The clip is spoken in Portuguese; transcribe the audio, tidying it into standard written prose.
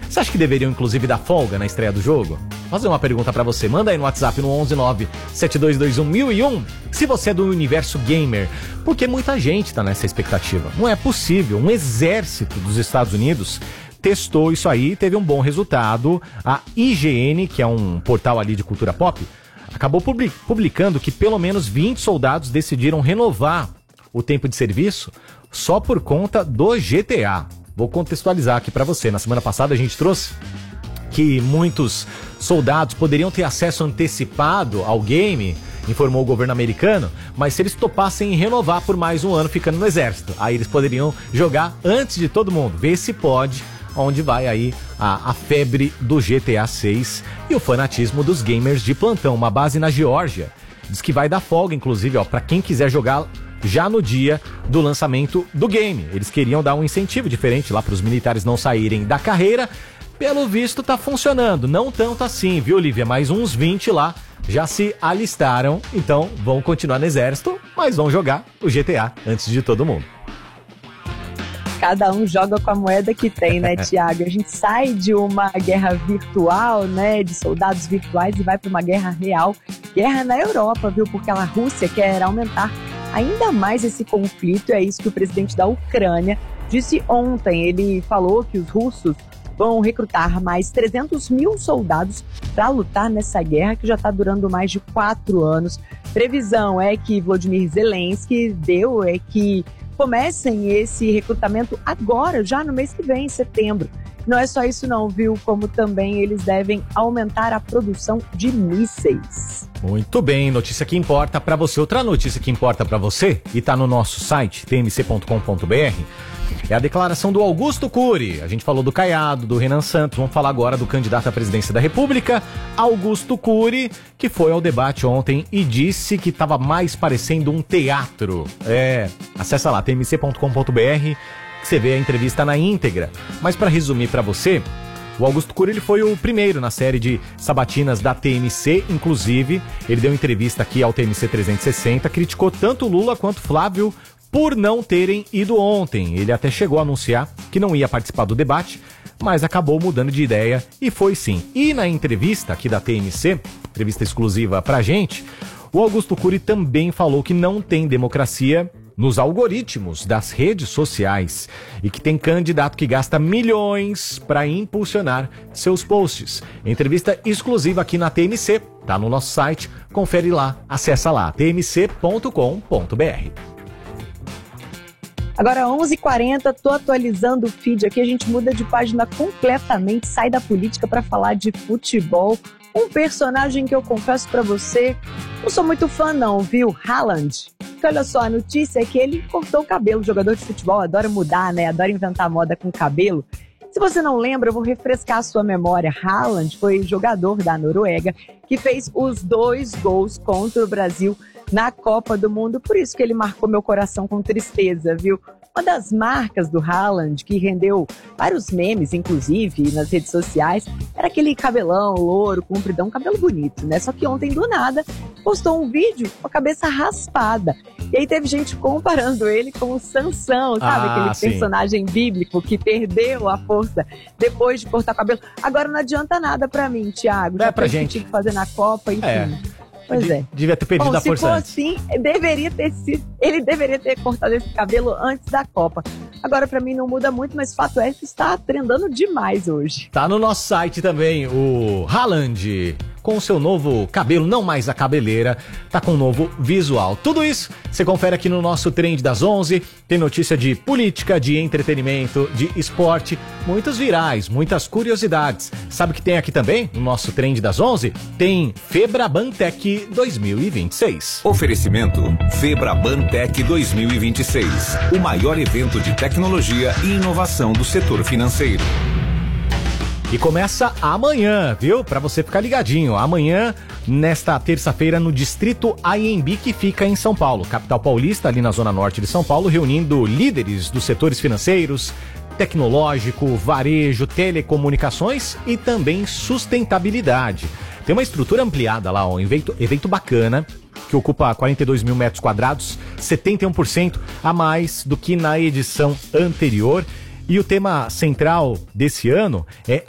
Você acha que deveriam, inclusive, dar folga na estreia do jogo? Vou fazer uma pergunta pra você. Manda aí no WhatsApp no 119-7221-1001 se você é do universo gamer. Porque muita gente tá nessa expectativa. Não é possível. Um exército dos Estados Unidos testou isso aí, teve um bom resultado. A IGN, que é um portal ali de cultura pop, acabou publicando que pelo menos 20 soldados decidiram renovar o tempo de serviço só por conta do GTA. Vou contextualizar aqui pra você. Na semana passada a gente trouxe que muitos soldados poderiam ter acesso antecipado ao game, informou o governo americano, mas se eles topassem renovar por mais um ano ficando no exército, aí eles poderiam jogar antes de todo mundo. Vê se pode, onde vai aí a febre do GTA 6 e o fanatismo dos gamers de plantão. Uma base na Geórgia diz que vai dar folga, inclusive, ó, pra quem quiser jogar já no dia do lançamento do game. Eles queriam dar um incentivo diferente lá para os militares não saírem da carreira. Pelo visto tá funcionando, não tanto assim, viu, Lívia? Mas uns 20 lá já se alistaram, então vão continuar no exército, mas vão jogar o GTA antes de todo mundo. Cada um joga com a moeda que tem, né, Thiago? A gente sai de uma guerra virtual, né, de soldados virtuais e vai para uma guerra real. Guerra na Europa, viu? Porque a Rússia quer aumentar ainda mais esse conflito. É isso que o presidente da Ucrânia disse ontem. Ele falou que os russos vão recrutar mais 300 mil soldados para lutar nessa guerra que já está durando mais de 4 anos. Previsão é que Volodymyr Zelensky deu que comecem esse recrutamento agora, já no mês que vem, em setembro. Não é só isso não, viu? Como também eles devem aumentar a produção de mísseis. Muito bem, notícia que importa pra você. Outra notícia que importa pra você, e tá no nosso site, tmc.com.br, é a declaração do Augusto Cury. A gente falou do Caiado, do Renan Santos, vamos falar agora do candidato à presidência da República, Augusto Cury, que foi ao debate ontem e disse que estava mais parecendo um teatro. Acessa lá, tmc.com.br, que você vê a entrevista na íntegra. Mas para resumir para você, o Augusto Cury ele foi o primeiro na série de sabatinas da TMC, inclusive ele deu entrevista aqui ao TMC 360, criticou tanto Lula quanto Flávio por não terem ido ontem. Ele até chegou a anunciar que não ia participar do debate, mas acabou mudando de ideia e foi sim. E na entrevista aqui da TMC, entrevista exclusiva pra gente, o Augusto Cury também falou que não tem democracia nos algoritmos das redes sociais e que tem candidato que gasta milhões para impulsionar seus posts. Entrevista exclusiva aqui na TMC, tá no nosso site, confere lá, acessa lá, tmc.com.br. Agora 11h40, tô atualizando o feed aqui, a gente muda de página completamente, sai da política para falar de futebol. Um personagem que eu confesso pra você, não sou muito fã não, viu? Haaland. Porque olha só, a notícia é que ele cortou o cabelo. O jogador de futebol adora mudar, né? Adora inventar moda com cabelo. Se você não lembra, eu vou refrescar a sua memória. Haaland foi jogador da Noruega que fez os 2 gols contra o Brasil na Copa do Mundo. Por isso que ele marcou meu coração com tristeza, viu? Uma das marcas do Haaland, que rendeu vários memes, inclusive, nas redes sociais, era aquele cabelão louro, compridão, cabelo bonito, né? Só que ontem, do nada, postou um vídeo com a cabeça raspada. E aí teve gente comparando ele com o Sansão, sabe? Aquele personagem bíblico que perdeu a força depois de cortar o cabelo. Agora não adianta nada pra mim, Thiago. Já pra gente. Tive que fazer na Copa, enfim. Pois é. Devia ter perdido a força antes. Se for assim, ele deveria ter cortado esse cabelo antes da Copa. Agora, pra mim, não muda muito, mas fato é que está trendando demais hoje. Tá no nosso site também, o Haaland, com o seu novo cabelo, não mais a cabeleira, tá com um novo visual. Tudo isso você confere aqui no nosso Trend das 11. Tem notícia de política, de entretenimento, de esporte, muitos virais, muitas curiosidades. Sabe o que tem aqui também no nosso Trend das 11? Tem Febraban Tech 2026. Oferecimento Febraban Tech 2026, o maior evento de tecnologia e inovação do setor financeiro. E começa amanhã, viu? Pra você ficar ligadinho. Amanhã, nesta terça-feira, no Distrito AMB, que fica em São Paulo, capital paulista, ali na zona norte de São Paulo, reunindo líderes dos setores financeiros, tecnológico, varejo, telecomunicações e também sustentabilidade. Tem uma estrutura ampliada lá, um evento bacana, que ocupa 42 mil metros quadrados, 71% a mais do que na edição anterior. E o tema central desse ano é